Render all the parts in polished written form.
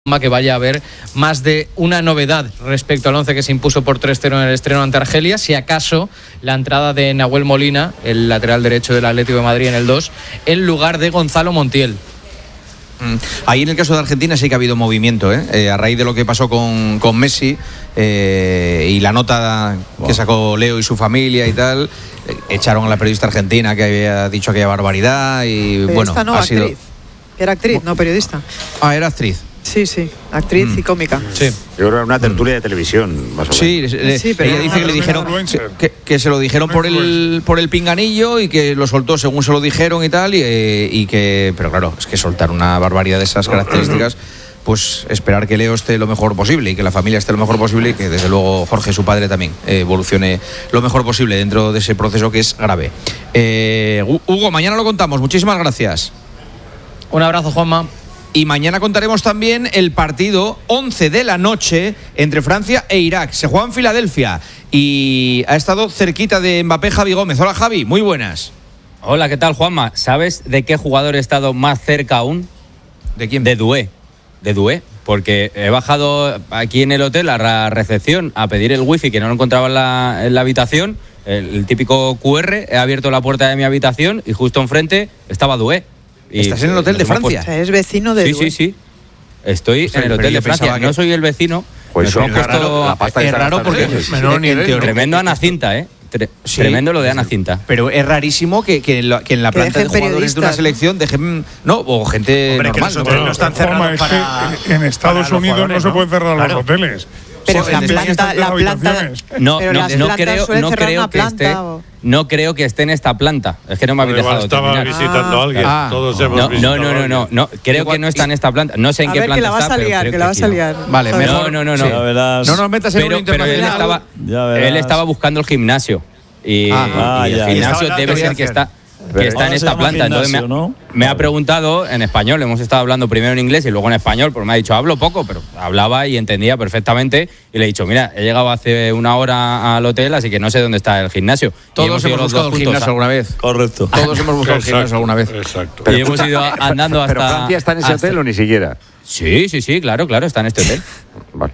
que vaya a haber más de una novedad respecto al 11 que se impuso por 3-0 en el estreno ante Argelia, si acaso la entrada de Nahuel Molina, el lateral derecho del Atlético de Madrid en el 2, en lugar de Gonzalo Montiel. Ahí en el caso de Argentina sí que ha habido movimiento, a raíz de lo que pasó con Messi y la nota que sacó Leo y su familia y tal, echaron a la periodista argentina que había dicho aquella barbaridad y pero bueno, esta no, ha sido... actriz. Era actriz, no periodista. Ah, era actriz. Sí, actriz y cómica. Sí. Yo creo que era una tertulia de televisión, más o menos. Sí, pero ella dice que le dijeron que se lo dijeron por el pinganillo y que lo soltó según se lo dijeron y tal, y que, pero claro, es que soltar una barbaridad de esas características, pues esperar que Leo esté lo mejor posible y que la familia esté lo mejor posible y que desde luego Jorge, su padre, también evolucione lo mejor posible dentro de ese proceso que es grave. Hugo, mañana lo contamos. Muchísimas gracias. Un abrazo, Juanma. Y mañana contaremos también el partido 11 de la noche entre Francia e Irak. Se juega en Filadelfia y ha estado cerquita de Mbappé Javi Gómez. Hola, Javi, muy buenas. Hola, ¿qué tal, Juanma? ¿Sabes de qué jugador he estado más cerca aún? ¿De quién? De Doué, porque he bajado aquí en el hotel a la recepción a pedir el wifi que no lo encontraba en la habitación, el típico QR, he abierto la puerta de mi habitación y justo enfrente estaba Doué. ¿Estás en el hotel de Francia? O sea, es vecino de Doué. Sí. Estoy en el hotel de Francia. No soy el vecino. Pues me he puesto, la pasta es raro porque tremendo Ana Cinta, tremendo lo de Ana Cinta. Pero es rarísimo que en la planta de jugadores de una selección dejen, o gente normal. Que no están cerrados para, en Estados Unidos no se pueden cerrar los hoteles. Pero la planta no creo que esté en esta planta. Es que no me habéis dejado terminar. Estaba visitando a alguien. Todos hemos visitado a alguien. No. Creo que no está en esta planta. No sé en qué planta está, pero creo que la vas a liar. Vale, mejor. No. Sí. No nos metas en un internacional. Él estaba buscando el gimnasio. Y el gimnasio debe ser que está en esta planta. Entonces me ha preguntado en español. Hemos estado hablando primero en inglés y luego en español, porque me ha dicho, hablo poco, pero hablaba y entendía perfectamente. Y le he dicho, mira, he llegado hace una hora al hotel, así que no sé dónde está el gimnasio. Todos hemos buscado el gimnasio alguna vez. Correcto. Todos hemos buscado el gimnasio alguna vez. Exacto. Y hemos ido andando hasta... ¿Pero Francia está en ese hotel o ni siquiera? Sí, claro, está en este hotel. Vale.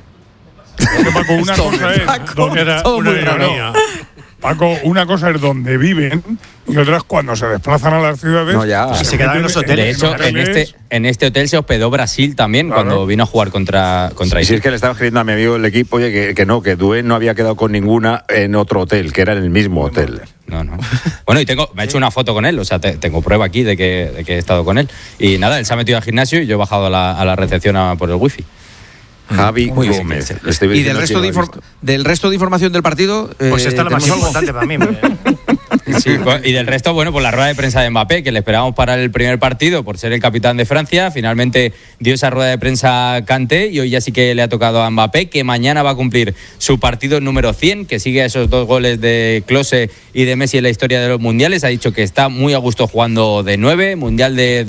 Paco, una cosa es donde era una ironía. Paco, una cosa es donde viven y otra es cuando se desplazan a las ciudades. No, ya. Y se quedan en los hoteles. De hecho, en este hotel se hospedó Brasil también, claro, cuando vino a jugar contra Israel. Sí, es que le estaba escribiendo a mi amigo del equipo, oye, que Doué no había quedado con ninguna en otro hotel, que era en el mismo hotel. No. Bueno, y me he hecho una foto con él, o sea, tengo prueba aquí de que he estado con él. Y nada, él se ha metido al gimnasio y yo he bajado a la recepción por el wifi. Javi Gómez. ¿Y del resto de información del partido? Pues esta es la más importante para mí. Sí, y del resto, bueno, pues la rueda de prensa de Mbappé, que le esperábamos para el primer partido por ser el capitán de Francia. Finalmente dio esa rueda de prensa Kanté y hoy ya sí que le ha tocado a Mbappé, que mañana va a cumplir su partido número 100, que sigue esos 2 goles de Klose y de Messi en la historia de los mundiales. Ha dicho que está muy a gusto jugando de 9. Mundial de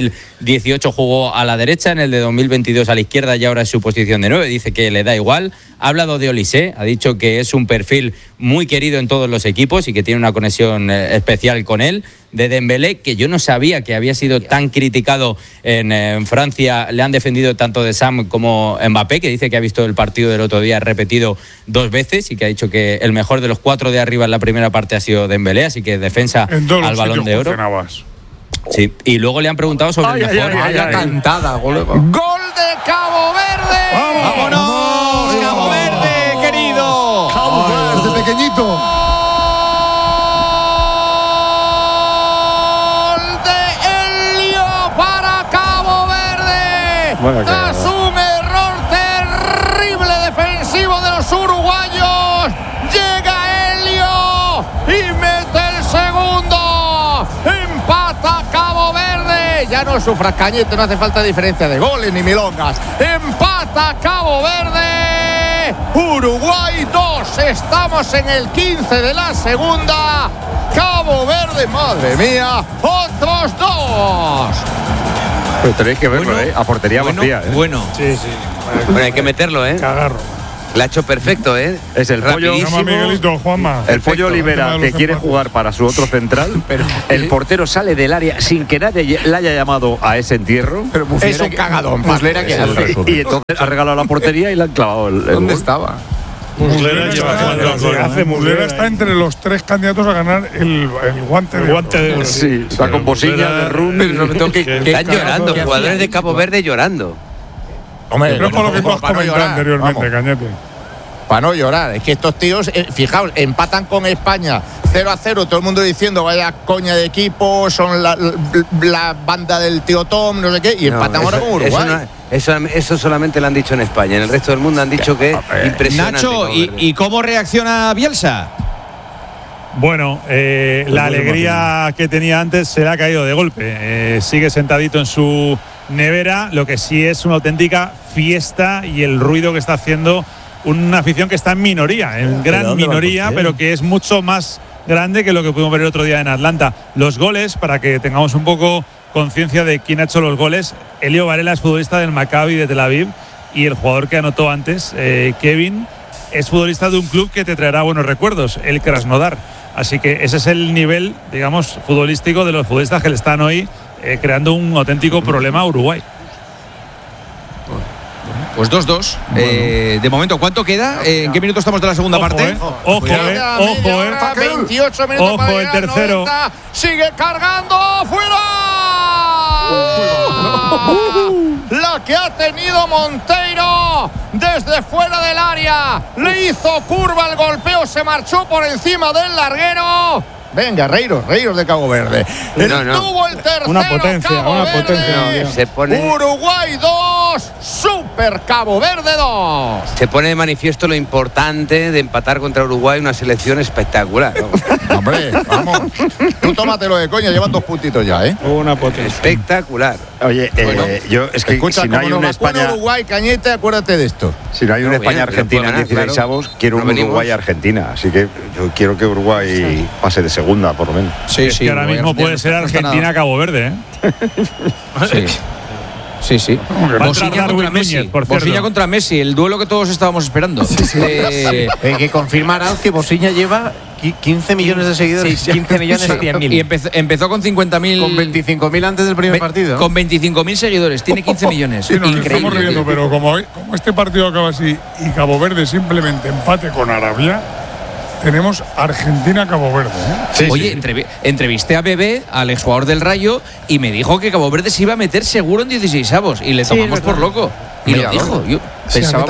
2018 jugó a la derecha, en el de 2022 a la izquierda y ahora es su posición de 9. Dice que le da igual. Ha hablado de Olise, ha dicho que es un perfil muy querido en todos los equipos y que tiene una conexión especial con él. De Dembélé, que yo no sabía que había sido tan criticado en Francia, le han defendido tanto de Sam como Mbappé, que dice que ha visto el partido del otro día repetido 2 veces y que ha dicho que el mejor de los 4 de arriba en la primera parte ha sido Dembélé, así que defensa al Balón de Oro. Sí, y luego le han preguntado sobre el mejor. Cantada, gol de Cabo Verde. ¡Vámonos! Cabo Verde, querido. Cabo Verde, pequeñito. Gol de Elio para Cabo Verde. Tras un error terrible defensivo de los uruguayos, llega Elio y mete el segundo. Empata Cabo Verde. Ya no sufras, Cañete, no hace falta diferencia de goles ni milongas. Empata Cabo Verde. Uruguay 2. Estamos en el 15 de la segunda. Cabo Verde, madre mía, otros 2. Pero tenéis que verlo, a portería vacía. Bueno. Sí. Bueno, hay que meterlo, Cagarro. La ha hecho perfecto, ¿eh? Es el pollo. Llama a Miguelito, Juanma. El pollo Olivera, que quiere jugar para su otro central. El portero sale del área sin que nadie le haya llamado a ese entierro. Pero es un cagadón. Muslera que hace. Y entonces ha regalado la portería y le han clavado el ¿Dónde gol. estaba? Muslera está entre los 3 candidatos a ganar el guante de oro. Sí, está con Bosiña, de Run. Están llorando, jugadores de Cabo Verde llorando. Hombre, pero por lo que tú has comentado anteriormente, Cañete. Para no llorar, es que estos tíos, fijaos, empatan con España 0-0, todo el mundo diciendo vaya coña de equipo, son la banda del tío Tom, no sé qué, y empatan ahora con Uruguay. Eso solamente lo han dicho en España, en el resto del mundo han dicho que impresionante. Nacho, ¿y cómo reacciona Bielsa? Bueno, la alegría que tenía antes se le ha caído de golpe. Sigue sentadito en su nevera, lo que sí es una auténtica fiesta y el ruido que está haciendo una afición que está en minoría, en gran minoría, pero que es mucho más grande que lo que pudimos ver el otro día en Atlanta. Los goles, para que tengamos un poco conciencia de quién ha hecho los goles, Elio Varela es futbolista del Maccabi de Tel Aviv y el jugador que anotó antes, Kevin, es futbolista de un club que te traerá buenos recuerdos, el Krasnodar. Así que ese es el nivel, digamos, futbolístico de los futbolistas que le están hoy creando un auténtico problema a Uruguay. Pues 2-2. De momento, ¿cuánto queda? ¿En qué minuto estamos de la segunda parte? Ojo, 28 minutos. Ojo, el tercero. 90, sigue cargando. ¡Fuera! La que ha tenido Monteiro desde fuera del área. Le hizo curva el golpeo, se marchó por encima del larguero. Venga, Reiros de Cabo Verde. Tuvo el tercero. Una potencia. Se pone Uruguay 2, Super Cabo Verde 2. Se pone de manifiesto lo importante de empatar contra Uruguay, una selección espectacular. Hombre, vamos. Tú tómatelo de coña, llevan 2 puntitos ya, ¿eh? Una potencia. Espectacular. Oye, yo es que escucha, si no hay una España, Uruguay, Cañete, acuérdate de esto. si no hay una España-Argentina en 16 avos, quiero un Uruguay-Argentina. Así que yo quiero que Uruguay pase de segunda, por lo menos. Sí, que ahora mismo puede ser Argentina-Cabo Verde, ¿eh? Sí. Bosiña contra Messi. Bosiña contra Messi, el duelo que todos estábamos esperando. Que confirma Aranz que Bosiña lleva 15 millones de seguidores. 15 millones 100.000. Y empezó con 50.000. Con 25.000 antes del primer partido. Con 25.000 seguidores, tiene 15 millones. Sí, nos estamos riendo, pero como este partido acaba así y Cabo Verde simplemente empate con Arabia, tenemos Argentina-Cabo Verde. Oye, entrevisté a Bebé, al exjugador del Rayo, y me dijo que Cabo Verde se iba a meter seguro en 16avos. Y le tomamos por loco. Y lo dijo. Yo pensaba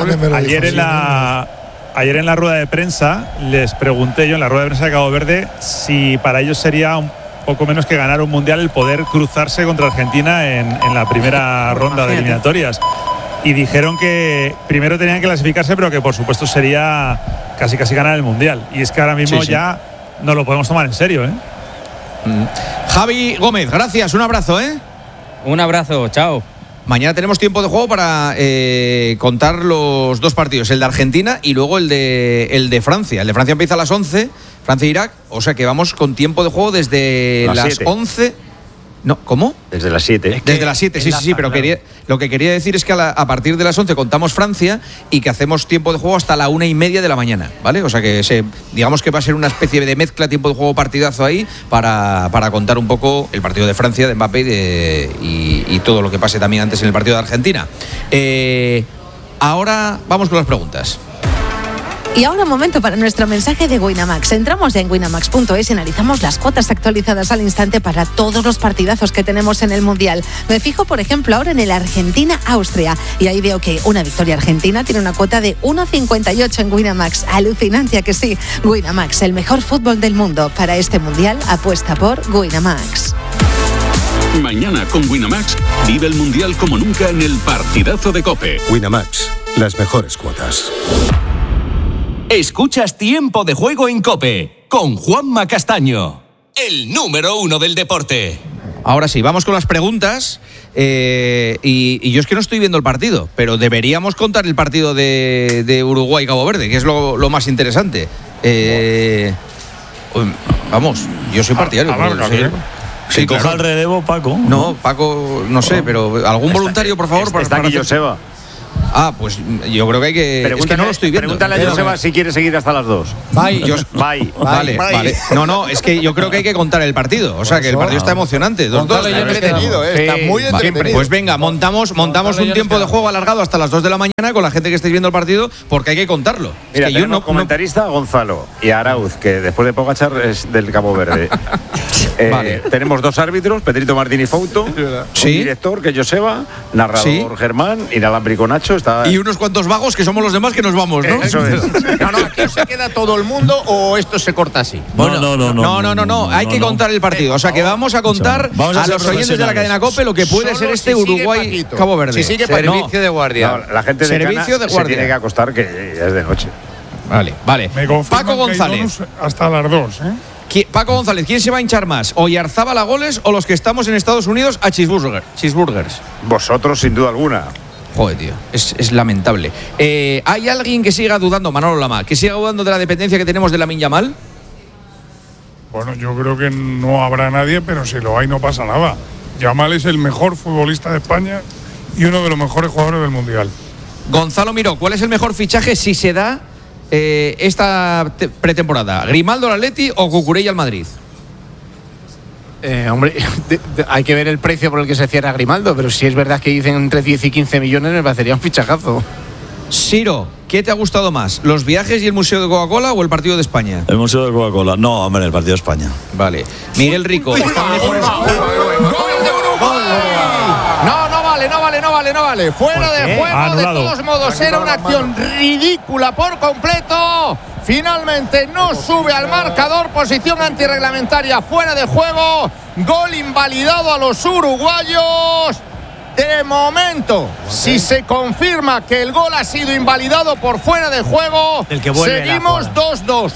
Ayer en la rueda de prensa les pregunté yo en la rueda de prensa de Cabo Verde si para ellos sería un poco menos que ganar un mundial el poder cruzarse contra Argentina en la primera ronda de eliminatorias. Y dijeron que primero tenían que clasificarse, pero que por supuesto sería casi ganar el mundial. Y es que ahora mismo ya no lo podemos tomar en serio, ¿eh? Javi Gómez, gracias, un abrazo, ¿eh? Un abrazo, chao. Mañana tenemos tiempo de juego para contar los 2 partidos, el de Argentina y luego el de Francia. El de Francia empieza a las 11, Francia-Irak, o sea que vamos con tiempo de juego desde las 11. No, ¿cómo? Desde las 7. Desde las 7, sí, pero lo que quería decir es que a partir de las 11 contamos Francia y que hacemos tiempo de juego hasta la 1:30 de la mañana, ¿vale? O sea que digamos que va a ser una especie de mezcla, tiempo de juego, partidazo ahí para contar un poco el partido de Francia, de Mbappé y todo lo que pase también antes en el partido de Argentina. Ahora vamos con las preguntas. Y ahora momento para nuestro mensaje de Winamax. Entramos ya en winamax.es y analizamos las cuotas actualizadas al instante para todos los partidazos que tenemos en el Mundial. Me fijo, por ejemplo, ahora en el Argentina-Austria y ahí veo que una victoria argentina tiene una cuota de 1,58 en Winamax. Alucinante, ¿a que sí? Winamax, el mejor fútbol del mundo. Para este Mundial apuesta por Winamax. Mañana con Winamax vive el Mundial como nunca en el partidazo de COPE. Winamax, las mejores cuotas. Escuchas Tiempo de Juego en COPE con Juanma Castaño, el número 1 del deporte. Ahora sí, vamos con las preguntas. Y yo es que no estoy viendo el partido, pero deberíamos contar el partido de Uruguay-Cabo Verde, que es lo más interesante. Vamos, yo soy partidario. Si coja el relevo, Paco. No, Paco, no sé, pero algún voluntario, por favor. Está aquí Joseba. Ah, pues yo creo que hay que. Es que no lo estoy viendo. Pregúntale a Joseba si quiere seguir hasta las 2. Vale. No, es que yo creo que hay que contar el partido. O sea, que el partido está emocionante. 2-2. Está muy entretenido. Pues venga, montamos un tiempo de juego alargado hasta las 2 de la mañana con la gente que estéis viendo el partido, porque hay que contarlo. Mira, es que yo no comentarista Gonzalo y Arauz, que después de Pogačar es del Cabo Verde. Vale. Tenemos 2 árbitros, Pedrito Martín y Fouto, un director que es Joseba, narrador Germán, inalámbrico Nacho. Y unos cuantos vagos que somos los demás que nos vamos, ¿no? Eso es. No, aquí se queda todo el mundo o esto se corta así. No. Hay que contar el partido. O sea, que vamos a contar a los oyentes de la cadena COPE lo que puede ser este Uruguay-Cabo Verde. Si sigue servicio de guardia. La gente de Cana se tiene que acostar, que ya es de noche. Vale. Paco González. Hasta las 2, Paco González, ¿quién se va a hinchar más? ¿Oyarzábal a goles o los que estamos en Estados Unidos a cheeseburgers? Vosotros, sin duda alguna. Joder, tío, es lamentable. ¿Hay alguien que siga dudando, Manolo Lama, que siga dudando de la dependencia que tenemos de Lamine Yamal? Bueno, yo creo que no habrá nadie, pero si lo hay no pasa nada. Yamal es el mejor futbolista de España y uno de los mejores jugadores del Mundial. Gonzalo Miró, ¿cuál es el mejor fichaje si se da esta pretemporada? ¿Grimaldo al Atleti o Cucurella al Madrid? Hombre, hay que ver el precio por el que se cierra Grimaldo, pero si es verdad que dicen entre 10 y 15 millones, me parecería un fichajazo. Siro, ¿qué te ha gustado más? ¿Los viajes y el Museo de Coca-Cola o el partido de España? El Museo de Coca-Cola. No, hombre, el partido de España. Vale. Miguel Rico. No vale. Fuera de juego, anulado. De todos modos, era una acción ridícula por completo. Finalmente no sube al marcador, posición antirreglamentaria fuera de juego, gol invalidado a los uruguayos. De momento, si se confirma que el gol ha sido invalidado por fuera de juego, seguimos 2-2.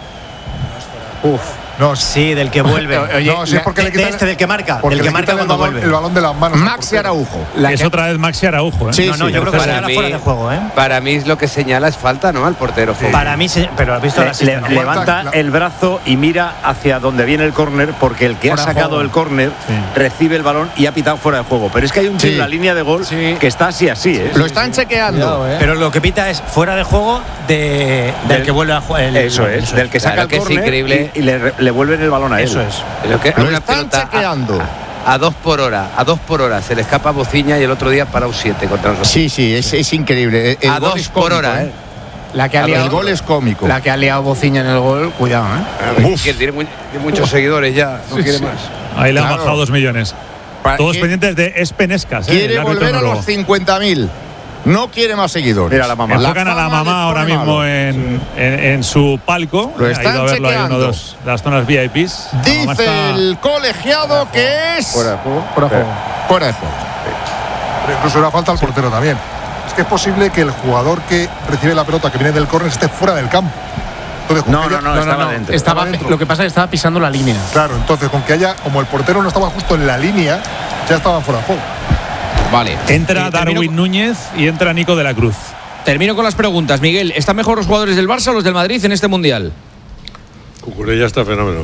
No, sí, del que vuelve. Oye, no, sí, porque le quita del que marca. Del que marca cuando vuelve. El balón de las manos. Maxi Araujo. Es otra vez Maxi Araujo, ¿eh? Sí, yo creo que fuera de juego, ¿eh? Para mí lo que señala es falta, ¿no? Al portero. Sí. Para mí, pero has visto levanta el brazo y mira hacia donde viene el córner, porque el que ha sacado el córner recibe el balón y ha pitado fuera de juego. Pero es que hay un tío en la línea de gol que está así, ¿eh? Lo están chequeando. Pero lo que pita es fuera de juego del que vuelve a jugar. Eso es, del que saca el córner y le vuelven el balón a él. Eso es. Lo están chequeando. A 2 por hora. Se le escapa a Bociña y el otro día parado 7 contra nosotros. Sí, es increíble. A 2 por hora, ¿eh? El gol es cómico. La que ha liado Bociña en el gol, cuidado, ¿eh? Que tiene muchos seguidores ya, no quiere más. Ahí le han bajado 2 millones. Todos pendientes de Espenescas. Quiere volver a los 50.000. No quiere más seguidores. Mira la mamá. Enfocan a la mamá ahora mismo en su palco. Lo están ha ido a verlo chequeando. Ahí de las zonas VIPs. Dice el colegiado que es fuera de juego. Fuera de juego. Pero incluso era falta al portero también. Es que es posible que el jugador que recibe la pelota que viene del córner esté fuera del campo. Entonces, no, estaba dentro. Lo que pasa es que estaba pisando la línea. Claro, entonces con que haya, como el portero no estaba justo en la línea, ya estaban fuera de juego. Vale. Entra Darwin Núñez y entra Nico de la Cruz. Termino con las preguntas. Miguel, ¿están mejor los jugadores del Barça o los del Madrid en este Mundial? Cucurella está fenómeno.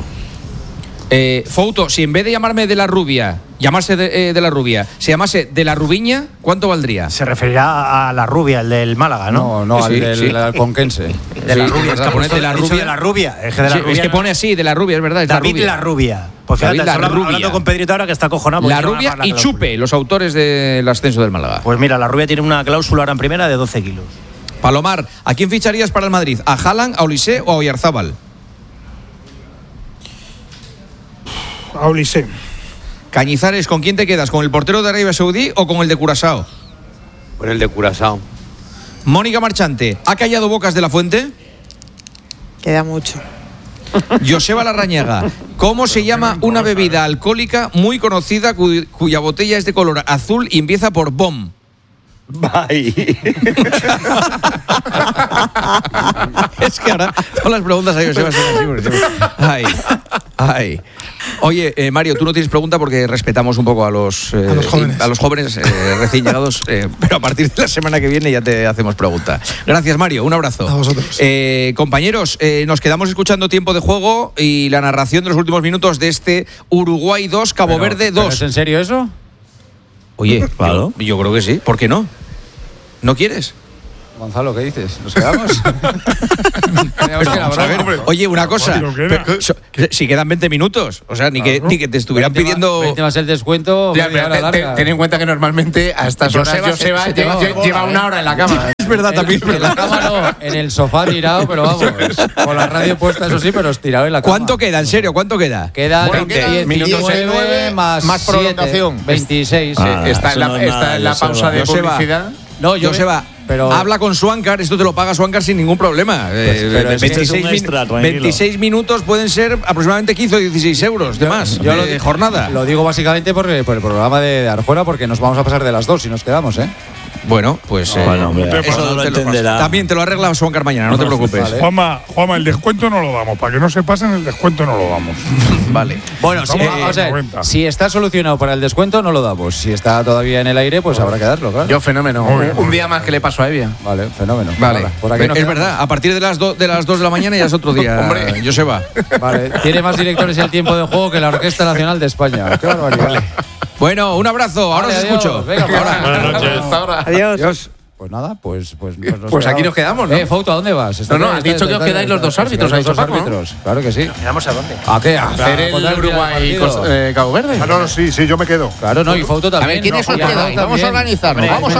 Fouto, si en vez de llamarme de la Rubia, llamarse de la Rubia, se llamase de la Rubiña, ¿cuánto valdría? Se referirá a la Rubia, el del Málaga, ¿no? No, al del Alconquense. De la Rubia, está de la Rubia. De la Rubia. Es que pone así, de la Rubia, es verdad. Es David la Rubia. Pues fíjate, hablando con Pedrito ahora que está acojonado. La Rubia y Chupe, los autores del ascenso del Málaga. Pues mira, la Rubia tiene una cláusula ahora en primera de 12 kilos. Palomar, ¿a quién ficharías para el Madrid? ¿A Haaland, a Olise o a Oyarzábal? A Olise. Cañizares, ¿con quién te quedas? ¿Con el portero de Arabia Saudí o con el de Curazao? Con el de Curazao. Mónica Marchante, ¿ha callado bocas de la Fuente? Queda mucho. Joseba Larrañaga, ¿cómo se llama una bebida alcohólica muy conocida cuya botella es de color azul y empieza por BOM? Bye. Es que ahora todas las preguntas a Joseba son así. Ay. Oye, Mario, tú no tienes pregunta porque respetamos un poco a los jóvenes recién llegados, pero a partir de la semana que viene ya te hacemos pregunta. Gracias, Mario, un abrazo. A vosotros. Compañeros, nos quedamos escuchando tiempo de juego y la narración de los últimos minutos de este Uruguay 2, Cabo Verde 2. ¿Es en serio eso? Oye, claro. Yo creo que sí, ¿por qué no? ¿No quieres? Gonzalo, ¿qué dices? ¿Nos quedamos? Oye, una cosa. Si quedan 20 minutos. O sea, ni que te estuvieran pidiendo. 20 más el descuento. Ten en cuenta que normalmente a estas horas Joseba lleva una hora en la cama. Es verdad, también. En la cama no, en el sofá tirado, pero vamos. Con la radio puesta, eso sí, pero estirado en la cama. ¿Cuánto queda? En serio, ¿cuánto queda? Queda 19 más prolongación. 26. Está en la pausa de publicidad. No, Joseba. Pero habla con Swankar, esto te lo paga Swankar sin ningún problema. 26 minutos pueden ser aproximadamente 15 o 16 euros de más de jornada. Lo digo básicamente por el programa de Arjona, porque nos vamos a pasar de las 2 si nos quedamos, ¿eh? Bueno, pues eso no lo entenderá. También te lo arregla Swankar mañana, no te preocupes. Vale. Juanma, el descuento no lo damos. Para que no se pasen, el descuento no lo damos. Vale. Bueno, si está solucionado para el descuento, no lo damos. Si está todavía en el aire, pues habrá que darlo, claro. Yo, fenómeno. Un día más que le paso a Evia. Vale, fenómeno. Vale. Es verdad, a partir de las 2 de la mañana ya es otro día. Hombre, Joseba. Vale, tiene más directores el tiempo de juego que la Orquesta Nacional de España. Qué barbaridad. Bueno, un abrazo. Ahora os escucho. Venga, buenas noches. Adiós. Pues nada, pues aquí nos quedamos, ¿no? Fauto, ¿a dónde vas? No, has dicho que os quedáis los dos árbitros. Los dos árbitros, claro que sí. ¿Quedamos a dónde? ¿A qué? ¿A hacer el Uruguay y Cabo Verde? No, sí, yo me quedo. Claro, no, y Fauto también. A ver, ¿quiénes os quedáis? Vamos a organizarnos. Vamos a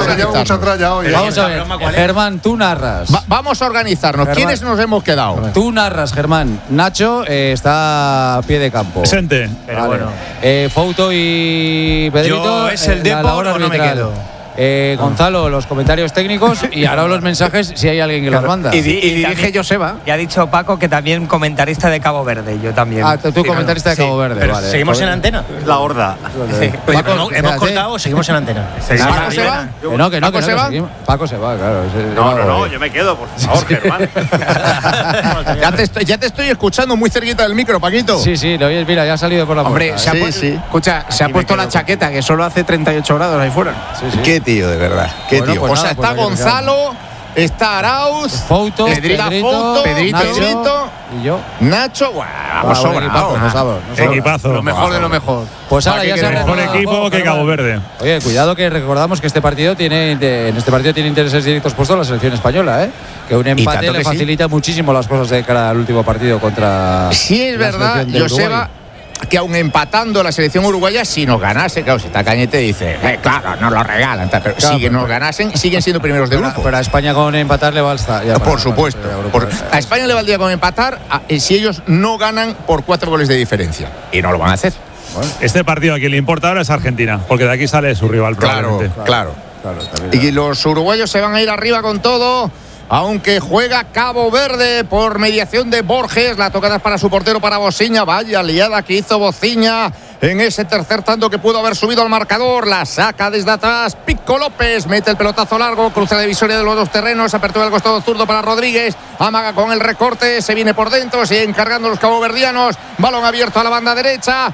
ver, Germán, tú narras. Vamos a organizarnos. ¿Quiénes nos hemos quedado? Tú narras, Germán. Nacho está a pie de campo. Presente. Pero bueno. Fauto y Pedrito. Yo es el Depor o no me quedo. Gonzalo, los comentarios técnicos y ahora los mensajes si hay alguien que los manda. Y dirige Joseba. Y ha dicho Paco que también comentarista de Cabo Verde, yo también. Ah, tú comentarista de Cabo Verde, pero vale. ¿Seguimos en antena? La horda. Paco, ¿hemos cortado o seguimos en antena? ¿Paco se va? ¿Paco se va? Paco se va, claro. No, yo me quedo, por favor, Germán. Ya te estoy escuchando muy cerquita del micro, Paquito. Sí, lo oyes, mira, ya ha salido por la puerta. Hombre, escucha, se ha puesto la chaqueta, que solo hace 38 grados ahí fuera. Qué tío, de verdad. Qué tío. Pues nada, está Gonzalo, está Arauz, Fauto, Pedrito, y yo. Nacho, vamos sobrados. Equipazo. Lo mejor de lo mejor. Pues ahora ya se ha mejor equipo que Cabo Verde. Oye, cuidado que recordamos que en este partido tiene intereses directos puestos la selección española, que un empate le facilita muchísimo las cosas de cara al último partido contra. Sí, es verdad, Joseba, que aún empatando la selección uruguaya, si nos ganase, claro, si está Cañete dice, claro, nos lo regalan, pero claro, si nos ganasen, siguen siendo primeros de grupo. Pero a España con empatar le va a estar. Por supuesto. A España le valdría con empatar si ellos no ganan por 4 goles de diferencia. Y no lo van a hacer. Bueno. Este partido a quien le importa ahora es Argentina, porque de aquí sale su rival probablemente. Claro. Y los uruguayos se van a ir arriba con todo. Aunque juega Cabo Verde por mediación de Borges. La tocada es para su portero, para Bociña. Vaya liada que hizo Bociña en ese tercer tanto que pudo haber subido al marcador. La saca desde atrás Pico López, mete el pelotazo largo, cruza la divisoria de los dos terrenos, apertura del costado zurdo para Rodríguez, amaga con el recorte, se viene por dentro, siguen cargando los caboverdianos, balón abierto a la banda derecha,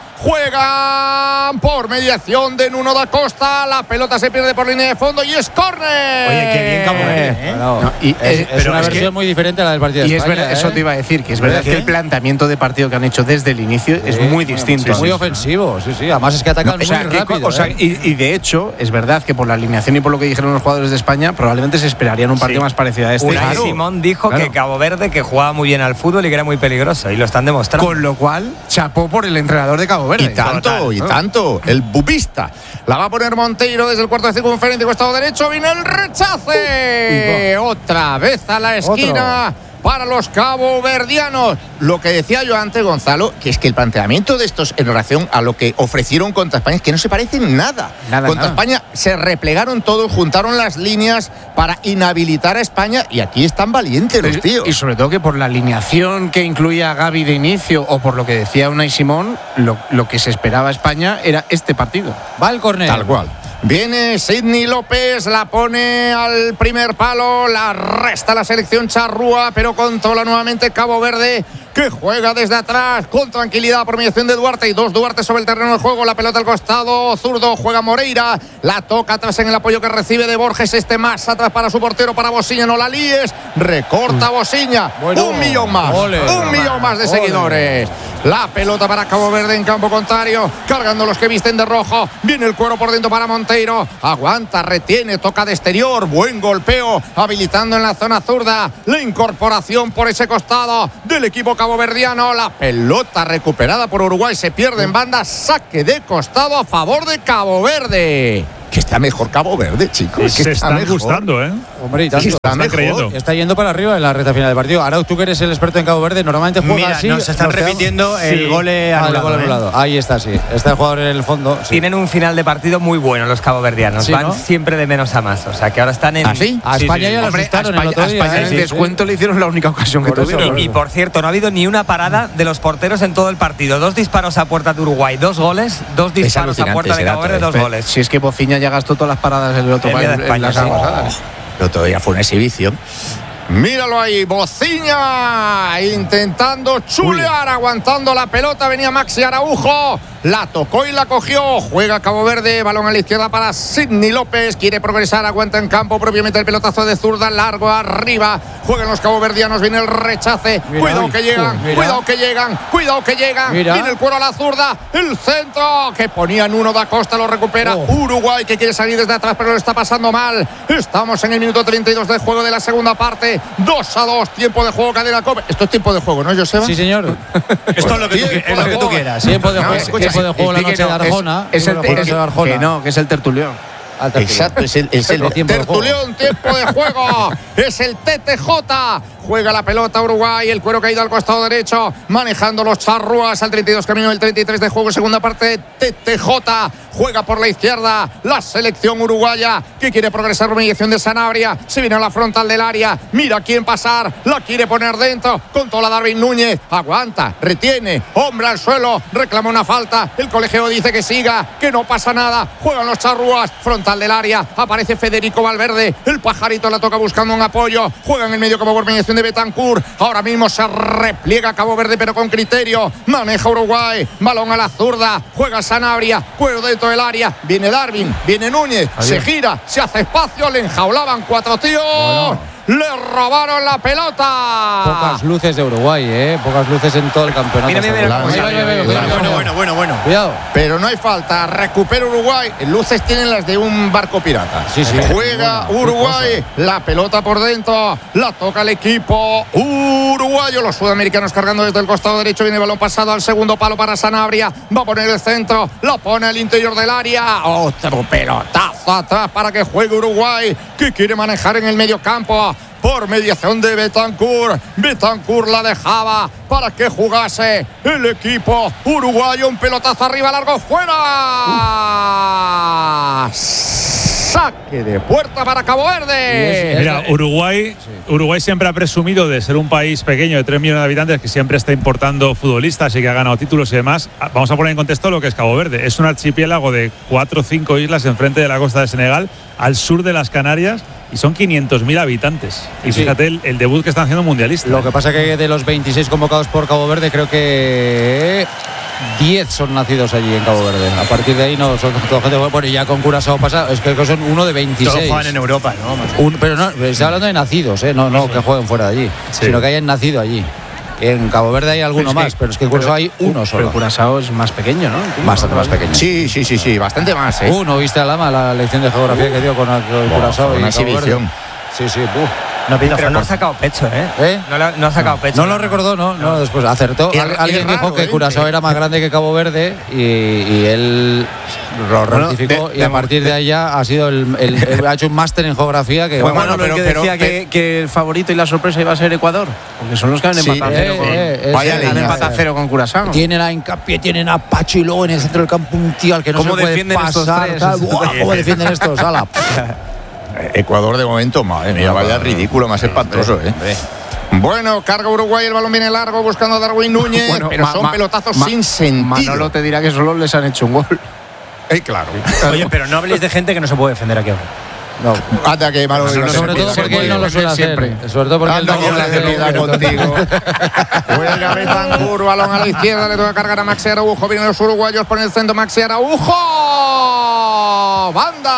juegan por mediación de Nuno da Costa, la pelota se pierde por línea de fondo y es córner. Oye, qué bien Cabo Verde, es una versión muy diferente a la del partido de España. Es verdad, eso te iba a decir, que es verdad que el planteamiento de partido que han hecho desde el inicio es muy distinto. Es muy ofensivo. Sí, además es que atacan muy rápido. Y de hecho, es verdad que por la alineación y por lo que dijeron los jugadores de España, probablemente se esperarían un partido más parecido a este. Unai Simón dijo que Cabo Verde que jugaba muy bien al fútbol y que era muy peligroso, y lo están demostrando. Con lo cual, chapó por el entrenador de Cabo Verde. Y tanto, el bubista. La va a poner Monteiro desde el cuarto de circunferencia, costado derecho, viene el rechace. Otra vez a la esquina. Para los caboverdianos. Lo que decía yo antes, Gonzalo, que es que el planteamiento de estos en relación a lo que ofrecieron contra España es que no se parecen nada. Contra España se replegaron todos, juntaron las líneas para inhabilitar a España y aquí están valientes los tíos. Y sobre todo que por la alineación que incluía a Gavi de inicio o por lo que decía Unai Simón, lo que se esperaba a España era este partido. Va el córner. Tal cual. Viene Sidney López, la pone al primer palo, la resta la selección charrúa, pero controla nuevamente Cabo Verde. que juega desde atrás con tranquilidad por mediación de Duarte y dos Duarte sobre el terreno de juego. La pelota al costado zurdo, juega Moreira, la toca atrás en el apoyo que recibe de Borges. Más atrás para su portero, para Bosiña. No la líes, recorta Bosiña. Bueno, 1 millón más, un millón más de seguidores. La pelota para Cabo Verde en campo contrario, cargando los que visten de rojo. Viene el cuero por dentro para Monteiro, aguanta, retiene, toca de exterior, buen golpeo, habilitando en la zona zurda la incorporación por ese costado del equipo caboverdiano. La pelota recuperada por Uruguay, se pierde en banda, saque de costado a favor de Cabo Verde. Que está mejor Cabo Verde, chicos. Se están gustando, ¿eh? Hombre, y tanto. Están creyendo. Está yendo para arriba en la recta final del partido. Arauz, tú que eres el experto en Cabo Verde, normalmente juega así. Nos están repitiendo el gol anulado. Ahí está, sí. Está el jugador en el fondo. Sí. Tienen un final de partido muy bueno los caboverdianos. Sí, van ¿no? siempre de menos a más. O sea, que ahora están en... ¿Ah, sí? A España ya lo asustaron el otro día. A España en descuento le hicieron la única ocasión que tuvieron. Y por cierto, no ha habido ni una parada de los porteros en todo el partido. 2 disparos a puerta de Uruguay, 2 goles, 2 disparos a puerta de Cabo Verde, 2 goles. Si es que Bociña ya gastó todas las paradas del otro país en las pasadas. Pero todavía fue una exhibición. Míralo ahí, Bociña intentando chulear, aguantando la pelota, venía Maxi Araujo, la tocó y la cogió, juega Cabo Verde, balón a la izquierda para Sidney López, quiere progresar, aguanta en campo, propiamente el pelotazo de zurda, largo arriba, juegan los caboverdianos, viene el rechace, cuidado que llegan, cuidado que llegan, viene el cuero a la zurda, el centro, que ponían uno da Costa, lo recupera Uruguay, que quiere salir desde atrás, pero lo está pasando mal, estamos en el minuto 32 de juego de la segunda parte, 2-2, tiempo de juego, cadena COPE. Esto es tiempo de juego, ¿no, Joseba? Sí, señor. Esto es lo que tú quieras. Tiempo de juego la noche de Arjona. Que es el tertulión. Exacto, es el tertulión, tiempo de juego. Es el TTJ. Juega la pelota Uruguay, el cuero caído al costado derecho, manejando los charrúas al 32, camino del 33 de juego, segunda parte de TTJ. Juega por la izquierda la selección uruguaya, que quiere progresar por mediación de Sanabria. Se viene a la frontal del área, mira quién pasar, la quiere poner dentro, controla Darwin Núñez, aguanta, retiene, hombre al suelo, reclama una falta, el colegio dice que siga, que no pasa nada, juegan los charrúas, frontal del área, aparece Federico Valverde, el pajarito la toca buscando un apoyo, juega en el medio como por mediación de Betancourt, ahora mismo se repliega Cabo Verde pero con criterio, maneja Uruguay, balón a la zurda, juega Sanabria, cuero dentro del área, viene Darwin, viene Núñez, se gira, se hace espacio, le enjaulaban 4 tíos. Le robaron la pelota. Pocas luces de Uruguay, pocas luces en todo el campeonato. Bueno. Cuidado. Pero no hay falta. Recupera Uruguay. Luces tienen las de un barco pirata. Sí. Juega Uruguay. La pelota por dentro. La toca el equipo uruguayo. Los sudamericanos cargando desde el costado derecho. Viene el balón pasado al segundo palo para Sanabria. Va a poner el centro. La pone al interior del área. Otro pelotazo atrás para que juegue Uruguay, que quiere manejar en el medio campo. Por mediación de Betancourt. Betancourt la dejaba para que jugase el equipo uruguayo. Un pelotazo arriba, largo, fuera. Saque de puerta para Cabo Verde. Mira, Uruguay siempre ha presumido de ser un país pequeño de 3 millones de habitantes que siempre está importando futbolistas y que ha ganado títulos y demás. Vamos a poner en contexto lo que es Cabo Verde. Es un archipiélago de 4 o 5 islas enfrente de la costa de Senegal, al sur de las Canarias, y son 500.000 habitantes. Y fíjate el debut que están haciendo mundialistas. Lo que pasa que de los 26 convocados por Cabo Verde, creo que 10 son nacidos allí en Cabo Verde. A partir de ahí no son toda gente. Bueno, ya con Curazao pasa, es que son uno de 26. Todos juegan en Europa, ¿no? Pero no, estoy hablando de nacidos, no que jueguen fuera de allí, sino que hayan nacido allí. En Cabo Verde hay alguno más, pero es que en Curazao hay uno solo. Pero Curazao es más pequeño, ¿no? Bastante más pequeño. Sí, bastante más. ¿Viste a Lama la lección de geografía que dio con Curazao? Una exhibición. Sí. Pero no ha sacado pecho, No ha sacado pecho. No lo recordó, no. Después acertó. Alguien dijo que Curazao era más grande que Cabo Verde y él lo rectificó. Y a partir de ahí ya ha sido ha hecho un máster en geografía. Que pero decía que el favorito y la sorpresa iba a ser Ecuador, porque son los que han empatado a cero con Curazao. Tienen a Hincapié, tienen a Pacho y luego en el centro del campo un tío al que no se puede pasar. ¿Cómo defienden estos? ¡Hala! Ecuador de momento, madre mía, vaya ridículo, más espantoso, Bueno, carga Uruguay, el balón viene largo buscando a Darwin Núñez, pero son pelotazos sin sentido. Manolo te dirá que solo les han hecho un gol. Claro. Oye, pero no habléis de gente que no se puede defender aquí ahora. No. Anda, que malo. Sobre todo porque él no lo suele hacer. Sobre todo porque él no lo suele hacer contigo. Juega Betancourt, balón a la izquierda, le toca cargar a Maxi Araujo. Vienen los uruguayos por el centro, Maxi Araujo.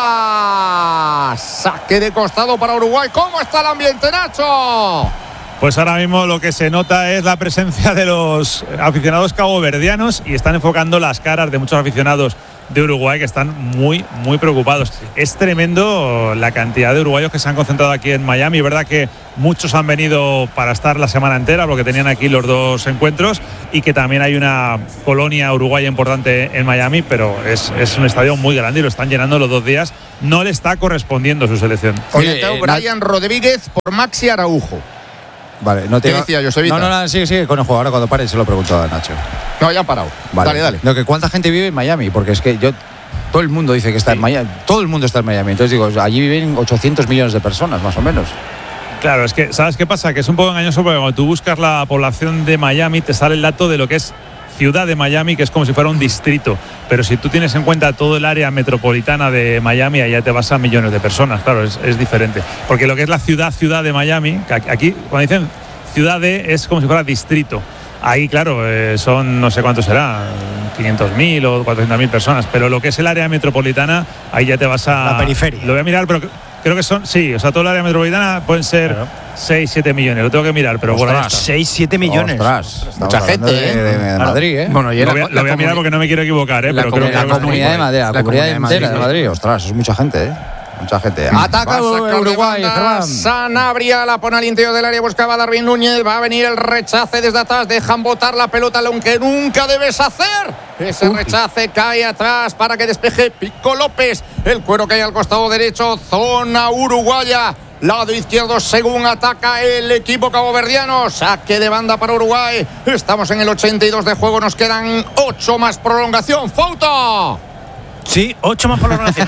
Banda. Saque de costado para Uruguay. ¿Cómo está el ambiente, Nacho? Pues ahora mismo lo que se nota es la presencia de los aficionados caboverdianos y están enfocando las caras de muchos aficionados de Uruguay que están muy, muy preocupados. Es tremendo la cantidad de uruguayos que se han concentrado aquí en Miami. Es verdad que muchos han venido para estar la semana entera porque tenían aquí los dos encuentros y que también hay una colonia uruguaya importante en Miami, pero es un estadio muy grande y lo están llenando los 2 días. No le está correspondiendo su selección. Oye, Brian Rodríguez por Maxi Araujo. Vale, no te ¿Qué decía Josevita? No, sigue con el juego. Ahora cuando pare se lo pregunto a Nacho. No, ya ha parado. Vale. Dale. No, que ¿cuánta gente vive en Miami? Porque es que todo el mundo dice que está en Miami. Todo el mundo está en Miami. Entonces digo, allí viven 800 millones de personas, más o menos. Claro, es que, ¿sabes qué pasa? Que es un poco engañoso porque cuando tú buscas la población de Miami te sale el dato de lo que es ciudad de Miami, que es como si fuera un distrito. Pero si tú tienes en cuenta todo el área metropolitana de Miami, allá te vas a millones de personas. Claro, es diferente. Porque lo que es la ciudad de Miami, que aquí cuando dicen ciudad es como si fuera distrito. Ahí, claro, son no sé cuánto será, 500.000 o 400.000 personas, pero lo que es el área metropolitana, ahí ya te vas a... La periferia. Lo voy a mirar, pero creo que son, sí, o sea, toda el área metropolitana pueden ser 6-7 millones, lo tengo que mirar, pero por ahí está. 6-7 millones. Mucha gente, de Madrid, ¿eh? Bueno, lo voy a mirar porque no me quiero equivocar, pero creo que la comunidad de Madrid, la comunidad entera de Madrid, ostras, es mucha gente, ¿eh? Mucha gente. Ataca Uruguay, Sanabria la pone al interior del área, buscaba a Darwin Núñez, va a venir el rechace desde atrás, dejan botar la pelota, lo que nunca debes hacer. Ese rechace cae atrás para que despeje Pico López. El cuero cae al costado derecho, zona uruguaya. Lado izquierdo según ataca el equipo caboverdiano. Saque de banda para Uruguay. Estamos en el 82 de juego, nos quedan 8 más prolongación. ¡Foto! Sí, 8 más prolongación.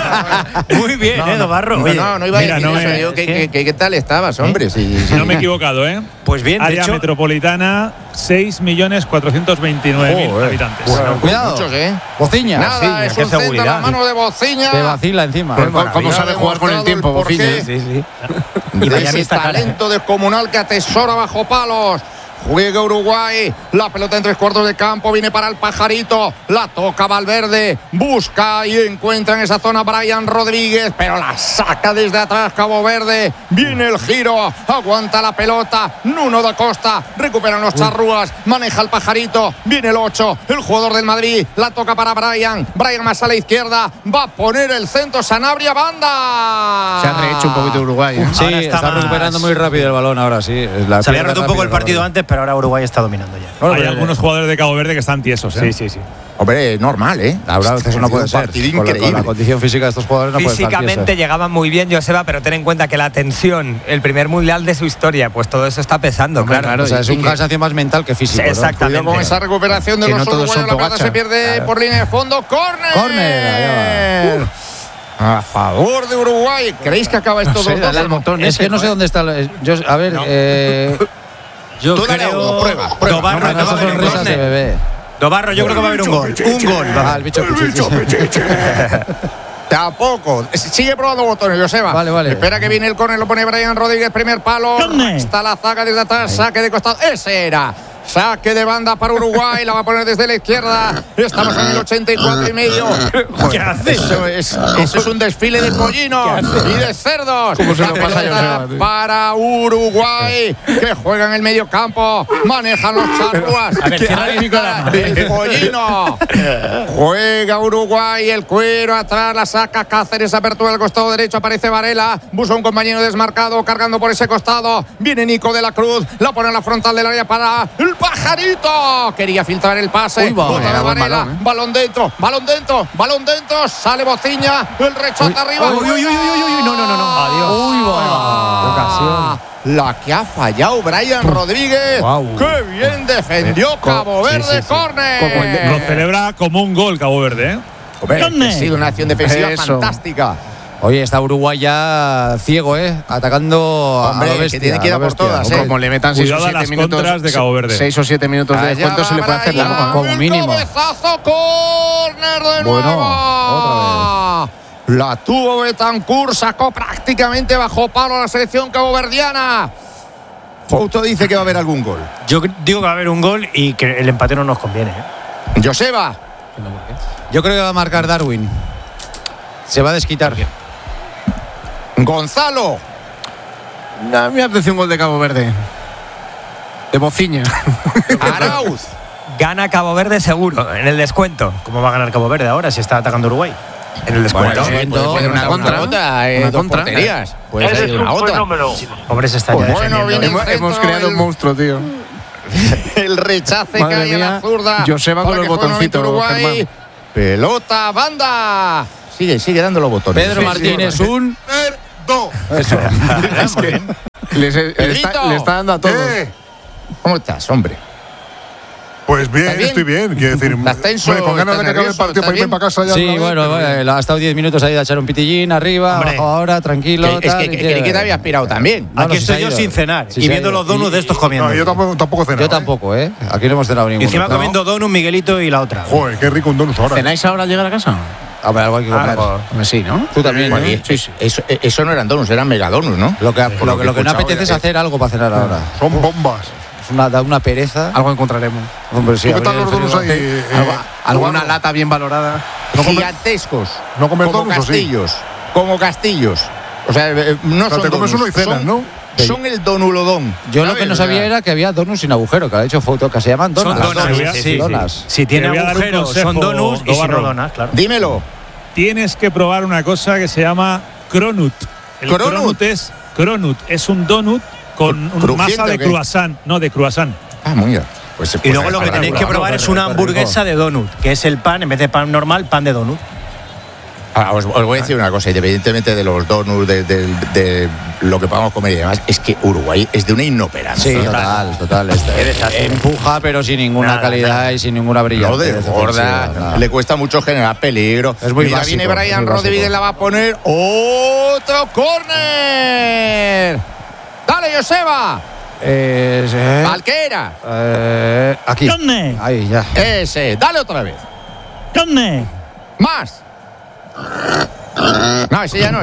Muy bien, Dobarro. No iba a decir eso. ¿Qué tal estabas, hombre? Sí. No me he equivocado, ¿eh? Pues bien, área metropolitana, 6.429.000 habitantes. Bueno, cuidado. Muchos, ¿eh? Bociña. Nada, es un centro a la mano de Bociña. Que vacila encima. ¿Cómo sabe jugar con el tiempo, Bociña? Sí. Y ese talento descomunal que atesora bajo palos. Juega Uruguay, la pelota en 3/4 de campo, viene para el Pajarito, la toca Valverde, busca y encuentra en esa zona Brian Rodríguez, pero la saca desde atrás Cabo Verde, viene el giro, aguanta la pelota, Nuno da Costa, recuperan los charrúas, maneja el Pajarito, viene el 8, el jugador del Madrid, la toca para Brian más a la izquierda, va a poner el centro, Sanabria, banda. Se ha rehecho un poquito Uruguay, ¿eh? Sí, está recuperando muy rápido el balón ahora, sí. Se había roto un poco el partido antes, pero ahora Uruguay está dominando ya. Bueno, hay algunos jugadores de Cabo Verde que están tiesos, ¿eh? Sí. Hombre, normal, ¿eh? Ahora a veces no puede ser. Con la condición física de estos jugadores no puede ser. Físicamente llegaban muy bien, Joseba, pero ten en cuenta que la tensión, el primer mundial de su historia, pues todo eso está pesando, claro. O sea, es un cansancio más mental que físico. Exactamente. Con esa recuperación de los uruguayos, la pelota se pierde por línea de fondo. ¡Córner! A favor de Uruguay. ¿Creéis que acaba esto 2-2? Es que no sé dónde está. A ver, yo creo. Prueba. Dobarro, yo creo que va a haber un gol. Un gol. El bicho. Tampoco. Sigue probando botones, Joseba. Vale. Espera que viene el córner, lo pone Brian Rodríguez, primer palo. Está la zaga desde atrás, saque de costado. Ese era. Saque de banda para Uruguay, la va a poner desde la izquierda. Estamos en el 84,5. ¿Qué hace? Eso es un desfile de pollinos y de cerdos. ¿Cómo se lo pasa a Joseba? Para Uruguay, que juega en el medio campo. Manejan los charrúas. El pollino. Juega Uruguay, el cuero atrás, la saca Cáceres, apertura del costado derecho, aparece Varela. Busca un compañero desmarcado, cargando por ese costado. Viene Nico de la Cruz, la pone en la frontal del área para el Pajarito. Quería filtrar el pase. Balón dentro. Sale Bociña. El rechace arriba. No. Adiós. La que ha fallado Brian Rodríguez. ¡Qué bien defendió Cabo Verde! ¡Córner! Lo celebra como un gol Cabo Verde, ¿eh? Ha sido una acción defensiva fantástica. Oye, está Uruguay ya ciego, atacando a la bestia. Que tiene que ir a por todas, Como le metan 6 o 7 minutos de Cabo Verde. 6 o 7 minutos de descuento se le puede hacer como mínimo. Cabezazo, córner de nuevo. Otra vez. La tuvo Betancourt, sacó prácticamente bajo palo a la selección caboverdiana. Fouto dice que va a haber algún gol. Yo digo que va a haber un gol y que el empate no nos conviene. Joseba. Yo creo que va a marcar Darwin. Se va a desquitar. Gonzalo. A mí me apetece un gol de Cabo Verde. De Bociña. Arauz. Gana Cabo Verde seguro, en el descuento. ¿Cómo va a ganar Cabo Verde ahora si está atacando Uruguay? En el descuento. Puede una contra. Una contra. Puede ser una otra. Hombre, se está ya defendiendo. Hemos creado un monstruo, tío. El rechace Madre cae a mía, la zurda. Joseba con los botoncitos, Uruguay. Germán. Pelota, banda. Sigue dando los botones. Pedro Martínez, un... Eso. Es que le está dando a todos. ¿Cómo estás, hombre? Pues bien, estoy bien. Quiero decir, con ganas de que acabe el partido para irme para casa ya. Sí, bueno, ha estado 10 minutos ahí de echar un pitillín arriba, abajo ahora, tranquilo. Es que te había aspirado también. Aquí estoy yo sin cenar y viendo los donuts de estos comiendo. No, yo tampoco he cenado. Yo tampoco, ¿eh? Aquí no hemos cenado ninguno. Y encima comiendo donuts, Miguelito y la otra. Joder, qué rico un donut ahora. ¿Cenáis ahora al llegar a casa? A ver, algo hay que comer. Sí, ¿no? Tú también, ¿no? Sí. Eso no eran donuts, eran megadonuts, ¿no? Lo que no apetece es hacer algo para cenar ahora. Son bombas. Da una pereza. Algo encontraremos. Hombre, sí, ¿Qué tal los donuts ahí? Alguna lata bien valorada. Gigantescos. ¿No comer como donuts castillos? Como castillos. O sea, no son te comes donuts, uno y cenas, ¿no? Son el donulodón. Yo lo que no sabía era que había donuts sin agujero, que ha hecho Foto, que se llaman donuts. Son donuts. Si tiene agujero, son donuts y si no donuts, claro. Dímelo. Tienes que probar una cosa que se llama cronut. El cronut es un donut con masa de croissant, de croissant. Ah, muy bien. Y luego lo que tenéis que probar es una hamburguesa de donut, que es el pan, en vez de pan normal, pan de donut. Os voy a decir una cosa, independientemente de los donuts, de lo que podamos comer y demás, es que Uruguay es de una inoperancia. Sí, total. Empuja, pero sin ninguna calidad y sin ninguna brillantez. No desborda, le cuesta mucho generar peligro. Es muy Mira, básico, viene Brian Rodríguez, la va a poner otro córner. Dale, Joseba. Valquera. Aquí. ¿Dónde? Ahí, ya. Ese, dale otra vez. ¿Dónde? Más. No, ese ya no.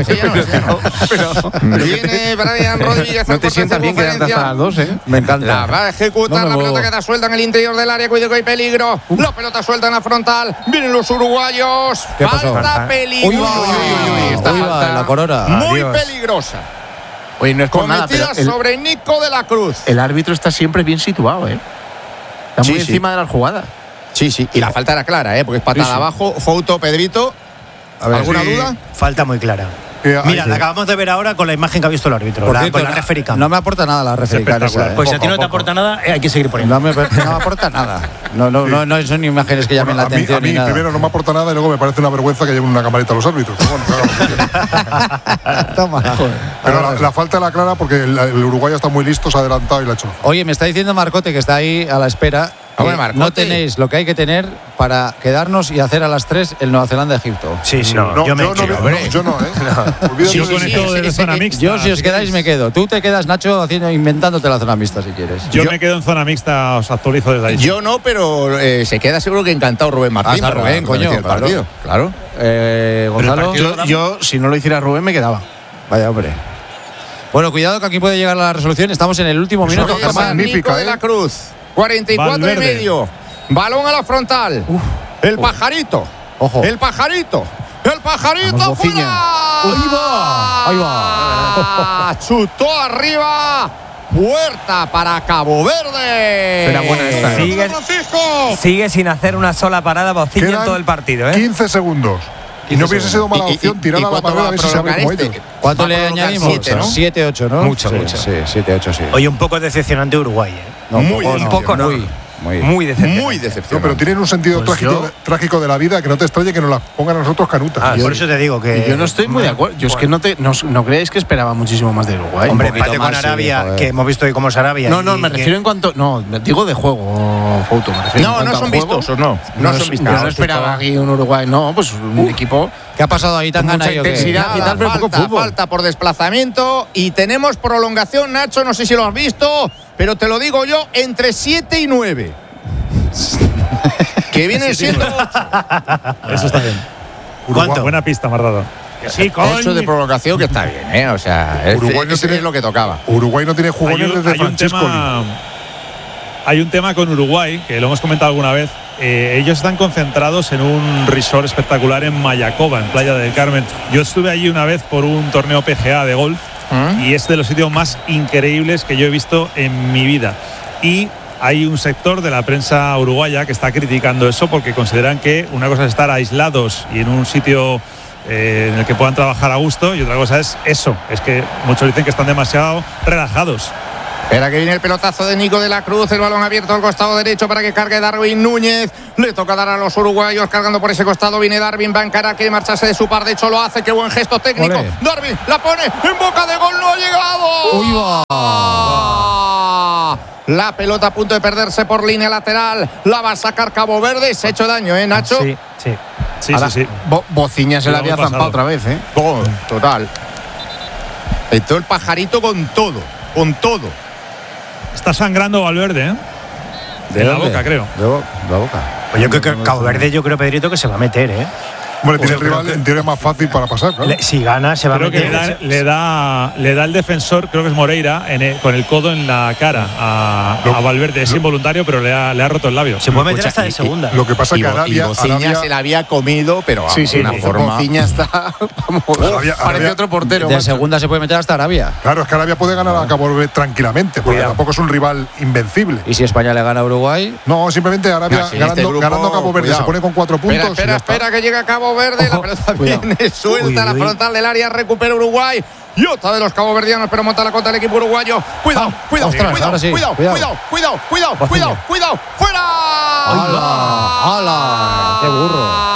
Viene Brian Rodríguez. No te sientas bien quedarte hasta las 2, ¿eh? Me encanta. La va a ejecutar, la pelota queda suelta en el interior del área. Cuidado que hay peligro. La pelota suelta en la frontal. Vienen los uruguayos. Falta peligrosa. Esta falta, la Corona. Muy peligrosa. Oye, no es por nada, pero sobre Nico de la Cruz. El árbitro está siempre bien situado, ¿eh? Está muy encima de las jugadas. Sí. Y la falta era clara, porque es patada abajo. Fouto, Pedrito. ¿Alguna duda? Falta muy clara. Mira, la acabamos de ver ahora con la imagen que ha visto el árbitro, con la referee cam. No me aporta nada la referee cam. Pues si a ti no te aporta nada, hay que seguir poniendo. No me aporta nada. No son imágenes que llamen la atención. A mí primero no me aporta nada y luego me parece una vergüenza que lleven una camarita a los árbitros. Toma. Pero la falta era clara porque el Uruguay está muy listo, se ha adelantado y la ha hecho. Oye, me está diciendo Marcote, que está ahí a la espera. No tenéis lo que hay que tener para quedarnos y hacer a las 3 el Nueva Zelanda-Egipto. Sí. Yo no, Yo con esto de zona mixta. Yo, si os quedáis, me quedo. Tú te quedas, Nacho, inventándote la zona mixta si quieres. Yo me quedo en zona mixta, os actualizo desde ahí. Yo no, pero se queda seguro que encantado Rubén Martín. Hasta Rubén, coño. El partido. Claro. Gonzalo. Yo, si no lo hiciera Rubén, me quedaba. Vaya, hombre. Bueno, cuidado que aquí puede llegar la resolución. Estamos en el último minuto. Magnífica, Nico de la Cruz. 44 y medio. Balón a la frontal. El pajarito. Ojo. El pajarito. ¡Fuera! Ahí va. Chutó arriba. Puerta para Cabo Verde. Era buena esta. Sigue sin hacer una sola parada Bociña en todo el partido. 15 segundos. Y no hubiese sido mala opción tirar a la barrera a ver si se abre como ellos. ¿Cuánto le añadimos? 7, 8, ¿no? Mucho. Sí, 7, 8, sí. Oye, un poco decepcionante Uruguay, No, un poco no. Muy decepcionante. No, pero tienen un sentido trágico de la vida que no te extrañe que nos la pongan a nosotros canutas. Por eso te digo que. Yo no estoy muy de acuerdo. Yo es que no creéis que esperaba muchísimo más de Uruguay. Hombre, empate con Arabia, que hemos visto hoy cómo es Arabia. No, me refiero en cuanto. No, digo de juego, Fouto. No son vistosos, no. No son vistosos. Yo no esperaba aquí un Uruguay, pues un equipo. ¿Qué ha pasado ahí tan mucha intensidad y tal, pero poco fútbol? Falta por desplazamiento y tenemos prolongación, Nacho, no sé si lo has visto, pero te lo digo yo, entre 7 y 9. Que vienen siendo 8. Eso está bien. ¿Cuánto? Buena pista me has dado. Sí, coño. 8 de prolongación, que está bien, O sea, Uruguay no tiene es lo que tocaba. Uruguay no tiene jugadores desde Francescoli. Hay un tema con Uruguay, que lo hemos comentado alguna vez. Ellos están concentrados en un resort espectacular en Mayacoba, en Playa del Carmen. Yo estuve allí una vez por un torneo PGA de golf y es de los sitios más increíbles que yo he visto en mi vida. Y hay un sector de la prensa uruguaya que está criticando eso porque consideran que una cosa es estar aislados y en un sitio en el que puedan trabajar a gusto, y otra cosa es eso, es que muchos dicen que están demasiado relajados. Espera que viene el pelotazo de Nico de la Cruz, el balón abierto al costado derecho para que cargue Darwin Núñez. Le toca dar a los uruguayos cargando por ese costado. Viene Darwin, va a encarar, quiere marcharse de su par. De hecho lo hace, qué buen gesto técnico. Olé. Darwin la pone en boca de gol, no ha llegado. ¡Uy, va! La pelota a punto de perderse por línea lateral. La va a sacar Cabo Verde. Se ha hecho daño, Nacho. Sí. Ahora, sí. Bociña se la había zampado otra vez, Total. Metió el pajarito con todo. Está sangrando Valverde, De la boca, creo. De la boca. Pues yo creo que Cabo Verde, Pedrito, que se va a meter, Hombre, tiene el rival en teoría más fácil para pasar, claro. Si gana, se va a meter. Creo que le da el defensor, creo que es Moreira, con el codo en la cara a Valverde. Es involuntario, pero le ha roto el labio. Se puede meter hasta de segunda. Lo que pasa es que Arabia se la había comido, pero de una forma. Bociña está. Parece otro portero. De segunda se puede meter hasta Arabia. Claro, es que Arabia puede ganar a Cabo Verde tranquilamente, porque tampoco es un rival invencible. ¿Y si España le gana a Uruguay? No, simplemente Arabia ganando a Cabo Verde se pone con 4 puntos. Espera que llega Cabo Verde. La pelota viene suelta, la frontal del área, recupera Uruguay. Y otra de los caboverdianos, pero monta la contra el equipo uruguayo. Cuidado. ¡Fuera! ¡Hala! ¡Qué burro!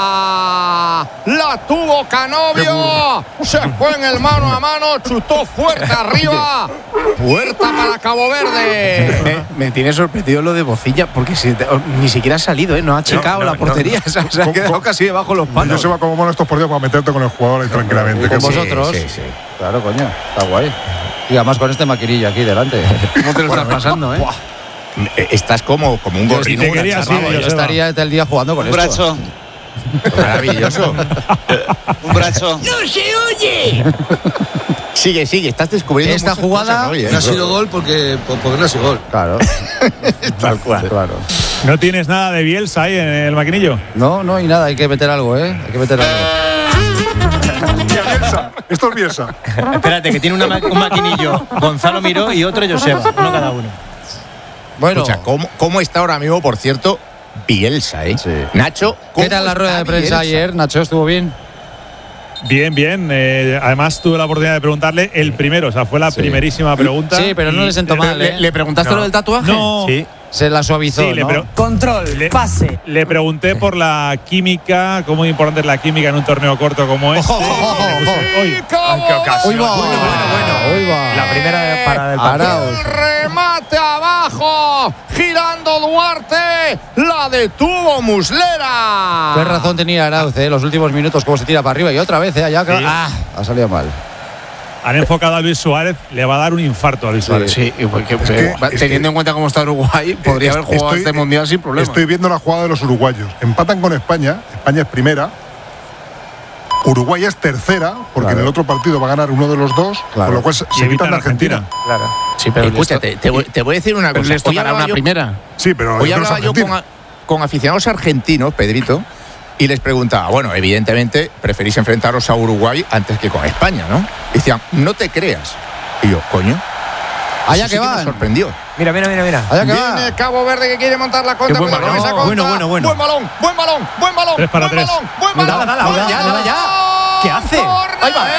La tuvo Canovio. Se fue en el mano a mano, chutó fuerte arriba. Puerta para Cabo Verde. Me tiene sorprendido lo de Bociña, porque ni siquiera ha salido, no ha checado la portería. Se ha quedado casi debajo los palos. Yo se va como mono estos partidos para meterte con el jugador ahí tranquilamente. Con vosotros. Sí. Claro, coño. Está guay. Y además con este maquinillo aquí delante. ¿Cómo te lo estás pasando, Estás como un gorrino. Yo estaría todo el día jugando con esto. Maravilloso. Un brazo. ¡No se oye! Sigue, estás descubriendo esta jugada. No ha sido gol porque no ha sido gol. Claro. Tal cual. Claro. ¿No tienes nada de Bielsa ahí en el maquinillo? No hay nada, hay que meter algo, Hay que meter algo. Esto es Bielsa. Espérate, que tiene un maquinillo Gonzalo Miró y otro Joseba, uno cada uno. Bueno, escucha, ¿cómo está ahora mismo, por cierto, Bielsa, Sí. Nacho, ¿qué tal la rueda de prensa ayer, Nacho? ¿Estuvo bien? Bien. Además tuve la oportunidad de preguntarle el primero, o sea, fue la primerísima pregunta. Sí, pero no le sentó mal, ¿Le preguntaste lo del tatuaje? No. Sí. Se la suavizó, sí, ¿no? Control, pase. Le pregunté por la química, cómo importante es la química en un torneo corto como este. ¡Qué ocasión! Bueno. La primera parada del partido. El remate abajo, girando Duarte, la detuvo Muslera. Qué razón tenía Arauz, los últimos minutos, cómo se tira para arriba y otra vez, allá ha salido mal. Han enfocado a Luis Suárez, le va a dar un infarto a Luis Suárez. Sí, porque teniendo en cuenta cómo está Uruguay, podría haber jugado este mundial sin problema. Estoy viendo la jugada de los uruguayos. Empatan con España es primera. Uruguay es tercera, porque en el otro partido va a ganar uno de los dos, con lo cual se quitan de Argentina. Claro. Sí, pero escúchate, te voy a decir una cosa. Les tocará una primera. Sí, pero hoy hablaba yo con aficionados argentinos, Pedrito, y les preguntaba, bueno, evidentemente preferís enfrentaros a Uruguay antes que con España, ¿no? Y decían, no te creas. Y yo, coño. Allá que va. Me sorprendió. Mira. Allá que va. Viene Cabo Verde que quiere montar la contra. Bueno. Buen balón. 3 para 3. Dale ya. ¿Qué hace? Ahí va,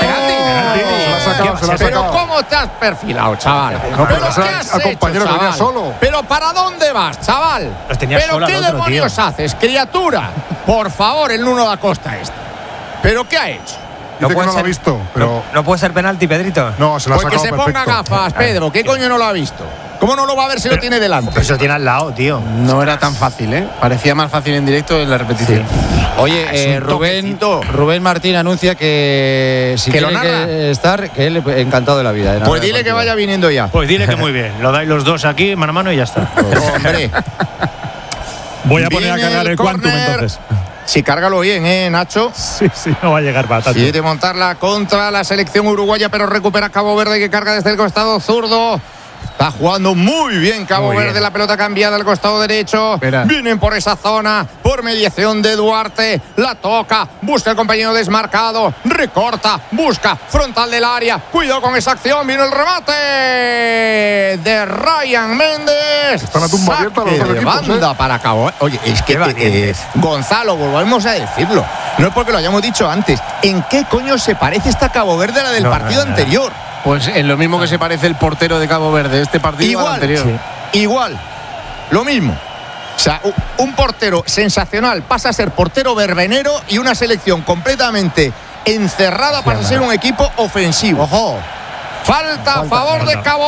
Pero ¿cómo te has perfilado, chaval? No, pero al compañero que venía solo. ¿Pero para dónde vas, chaval? ¿Pero qué demonios haces, criatura? Por favor, el Nuno da Costa este. ¿Pero qué ha hecho? Dice que no lo ha visto, pero no puede ser penalti, Pedrito. No, se lo ha sacado porque se perfecto. ponga gafas, Pedro. ¿Qué coño no lo ha visto? ¿Cómo no lo va a ver si lo tiene delante? Pero se lo tiene al lado, tío. No era tan fácil, Parecía más fácil en directo en la repetición. Oye, Rubén Martín anuncia que si quiere estar, que él encantado de la vida. Pues dile que vaya viniendo ya. Pues dile que muy bien. Lo dais los dos aquí, mano a mano, y ya está. Hombre. Voy a poner a cargar el Quantum entonces. Sí, cárgalo bien, Nacho. Sí, no va a llegar para tanto. Quiere montarla contra la selección uruguaya, pero recupera Cabo Verde, que carga desde el costado zurdo. Está jugando muy bien Cabo Verde, la pelota cambiada al costado derecho. Vienen por esa zona, por mediación de Duarte. La toca, busca el compañero desmarcado, recorta, busca, frontal del área. Cuidado con esa acción, vino el remate de Ryan Méndez. Están a tumba abierta los dos equipos, banda para Cabo. Oye, es que Gonzalo, volvemos a decirlo. No es porque lo hayamos dicho antes. ¿En qué coño se parece esta Cabo Verde a la del partido anterior? Pues en lo mismo que se parece el portero de Cabo Verde, este partido al anterior. Igual, lo mismo. O sea, un portero sensacional pasa a ser portero verbenero y una selección completamente encerrada pasa a ser un equipo ofensivo. ¡Ojo! Falta a favor de Cabo